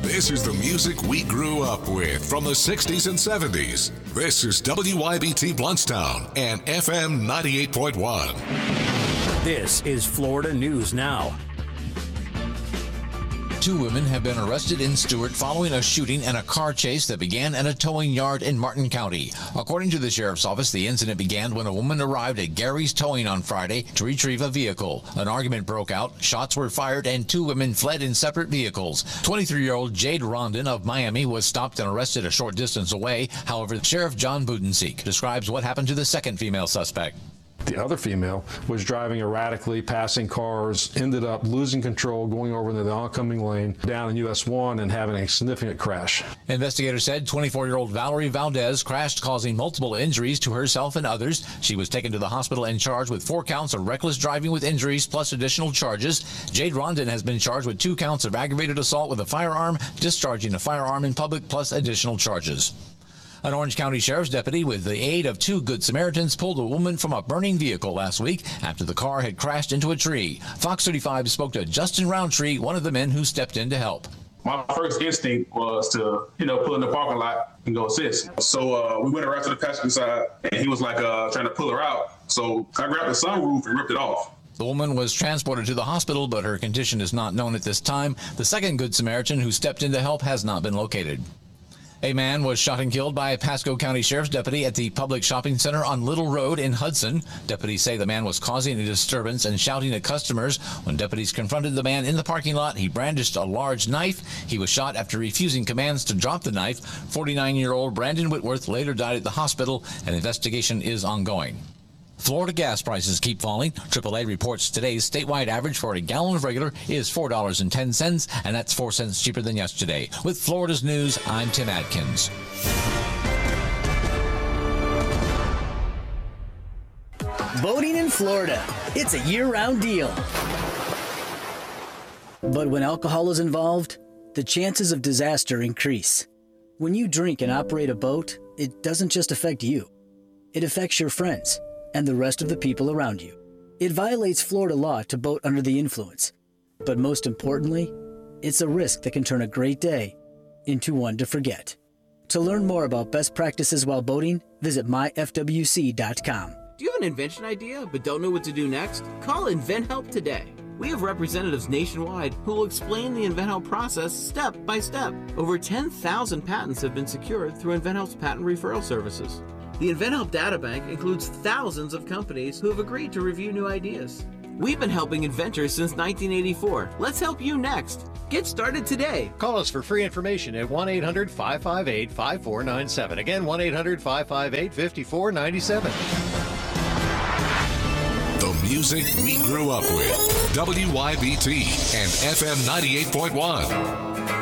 This is the music we grew up with from the 60s and 70s. This is WYBT Bluntstown and FM 98.1. This is Florida News Now. 2 women have been arrested in Stuart following a shooting and a car chase that began at a towing yard in Martin County. According to the sheriff's office, the incident began when a woman arrived at Gary's Towing on Friday to retrieve a vehicle. An argument broke out, shots were fired, and 2 women fled in separate vehicles. 23-year-old Jade Rondon of Miami was stopped and arrested a short distance away. However, Sheriff John Budenseek describes what happened to the second female suspect. The other female was driving erratically, passing cars, ended up losing control, going over into the oncoming lane down in US 1 and having a significant crash. Investigators said 24-year-old Valerie Valdez crashed, causing multiple injuries to herself and others. She was taken to the hospital and charged with 4 counts of reckless driving with injuries plus additional charges. Jade Rondon has been charged with 2 counts of aggravated assault with a firearm, discharging a firearm in public plus additional charges. An Orange County Sheriff's deputy, with the aid of 2 Good Samaritans, pulled a woman from a burning vehicle last week after the car had crashed into a tree. Fox 35 spoke to Justin Roundtree, one of the men who stepped in to help. My first instinct was to, pull in the parking lot and go assist. So we went around to the passenger side, and he was trying to pull her out. So I grabbed the sunroof and ripped it off. The woman was transported to the hospital, but her condition is not known at this time. The second Good Samaritan who stepped in to help has not been located. A man was shot and killed by a Pasco County Sheriff's deputy at the public shopping center on Little Road in Hudson. Deputies say the man was causing a disturbance and shouting at customers. When deputies confronted the man in the parking lot, he brandished a large knife. He was shot after refusing commands to drop the knife. 49-year-old Brandon Whitworth later died at the hospital. An investigation is ongoing. Florida gas prices keep falling. AAA reports today's statewide average for a gallon of regular is $4.10, and that's 4 cents cheaper than yesterday. With Florida's news, I'm Tim Adkins. Boating in Florida. It's a year-round deal. But when alcohol is involved, the chances of disaster increase. When you drink and operate a boat, it doesn't just affect you. It affects your friends and the rest of the people around you. It violates Florida law to boat under the influence. But most importantly, it's a risk that can turn a great day into one to forget. To learn more about best practices while boating, visit myfwc.com. Do you have an invention idea but don't know what to do next? Call InventHelp today. We have representatives nationwide who will explain the InventHelp process step by step. Over 10,000 patents have been secured through InventHelp's patent referral services. The InventHelp Databank includes thousands of companies who have agreed to review new ideas. We've been helping inventors since 1984. Let's help you next. Get started today. Call us for free information at 1-800-558-5497. Again, 1-800-558-5497. The music we grew up with. WYBT and FM 98.1.